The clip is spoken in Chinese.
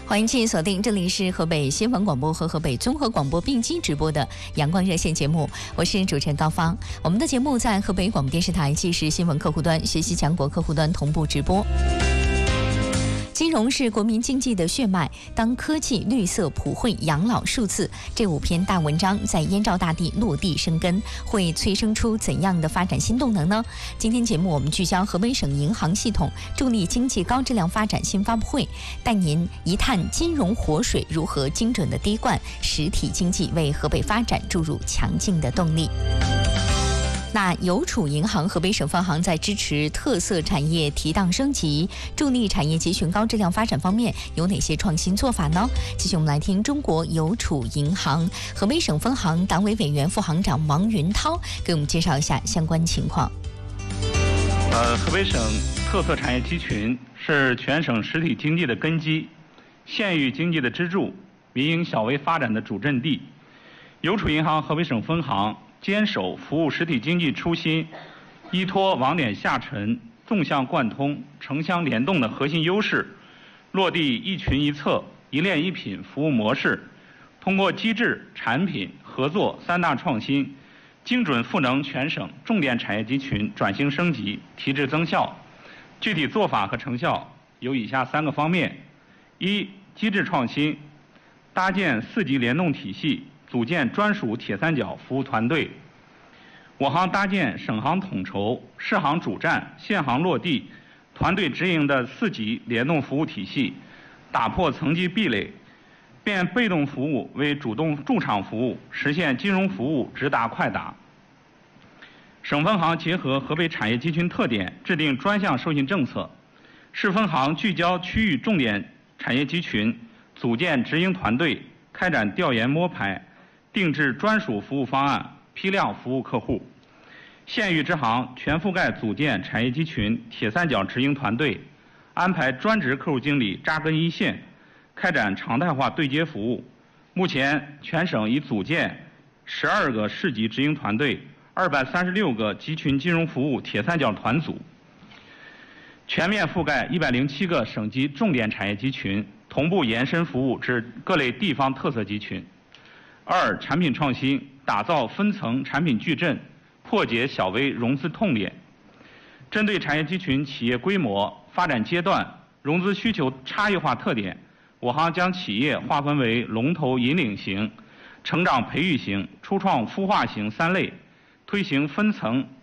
欢迎继续锁定，这里是河北新闻广播和河北综合广播并机直播的阳光热线节目，我是主持人高芳。我们的节目在河北广播电视台即时新闻客户端、学习强国客户端同步直播。金融是国民经济的血脉，当科技、绿色、普惠、养老、数字这5篇大文章在燕赵大地落地生根，会催生出怎样的发展新动能呢？今天节目我们聚焦河北省银行系统助力经济高质量发展新发布会，带您一探金融活水如何精准的滴灌实体经济，为河北发展注入强劲的动力。那邮储银行河北省分行在支持特色产业提档升级、助力产业集群高质量发展方面有哪些创新做法呢？继续我们来听中国邮储银行河北省分行党委委员、副行长王云涛给我们介绍一下相关情况。 河北省特色产业集群是全省实体经济的根基，县域经济的支柱，民营小微发展的主阵地。邮储银行河北省分行坚守服务实体经济初心，依托网点下沉、纵向贯通、城乡联动的核心优势，落地一群一策、一链一品服务模式，通过机制、产品、合作3大创新，精准赋能全省重点产业集群转型升级、提质增效。具体做法和成效有以下3个方面：一、机制创新，搭建4级联动体系，组建专属铁三角服务团队。我行搭建省行统筹、市行主战、县行落地、团队直营的4级联动服务体系，打破层级壁垒，变被动服务为主动驻场服务，实现金融服务直达快达。省分行结合河北产业集群特点，制定专项授信政策；市分行聚焦区域重点产业集群，组建直营团队，开展调研摸排，定制专属服务方案，批量服务客户。县域支行全覆盖组建产业集群铁三角直营团队，安排专职客户经理扎根一线，开展常态化对接服务。目前全省已组建12个市级直营团队，236个集群金融服务铁三角团组，全面覆盖107个省级重点产业集群，同步延伸服务至各类地方特色集群。2、产品创新，打造分层产品矩阵，破解小微融资痛点。针对产业集群企业规模、发展阶段、融资需求差异化特点，我行将企业划分为龙头引领型、成长培育型、初创孵化型3类，推行分层